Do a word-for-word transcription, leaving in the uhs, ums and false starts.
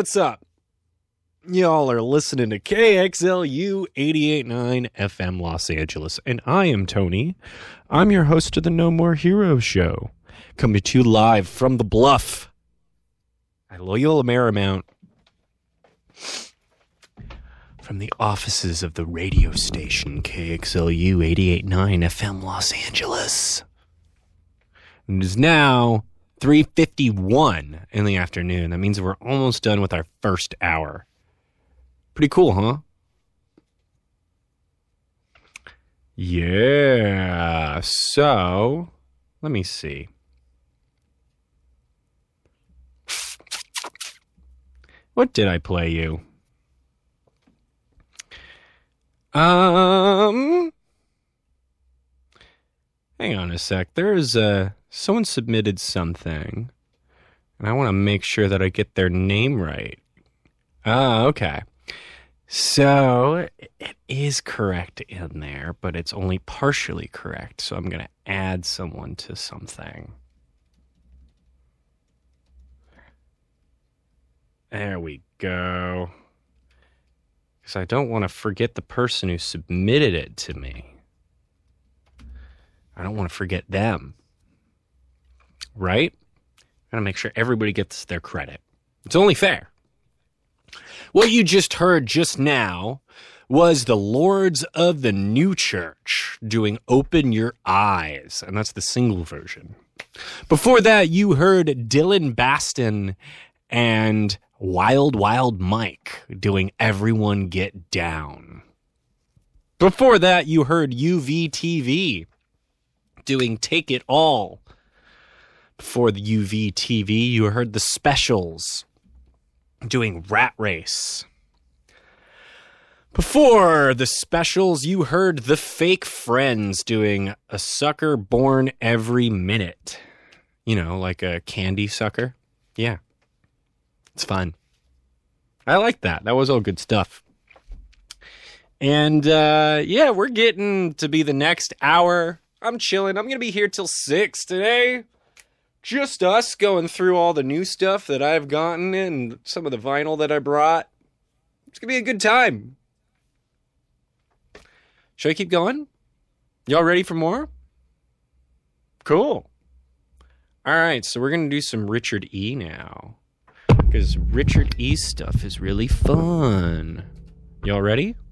what's up? Y'all are listening to K X L U eighty-eight point nine F M Los Angeles, and I am Tony. I'm your host of the No More Heroes show, coming to you live from the Bluff at Loyola Marymount, from the offices of the radio station K X L U eighty-eight point nine F M Los Angeles. And it is now three fifty-one in the afternoon. That means we're almost done with our first hour. Pretty cool, huh? Yeah. So, let me see. What did I play you? Um, hang on a sec. There's uh, someone submitted something, and I want to make sure that I get their name right. Ah, okay. So, it is correct in there, but it's only partially correct. So I'm going to add someone to something. There we go. Because I don't want to forget the person who submitted it to me. I don't want to forget them. Right? I gotta make sure everybody gets their credit. It's only fair. What you just heard just now was the Lords of the New Church doing Open Your Eyes, and that's the single version. Before that, you heard Dylan Baston and Wild Wild Mike doing Everyone Get Down. Before that, you heard U V T V doing Take It All. Before the U V T V, you heard the Specials doing Rat Race. Before the Specials, you heard the Fake Friends doing A Sucker Born Every Minute. You know, like a candy sucker. Yeah. It's fun. I like that. That was all good stuff. And, uh, yeah, we're getting to be the next hour. I'm chilling. I'm going to be here till six today. Just us going through all the new stuff that I've gotten and some of the vinyl that I brought. It's going to be a good time. Should I keep going? Y'all ready for more? Cool. All right, so we're going to do some Richard E. now. Because Richard E. stuff is really fun. Y'all ready?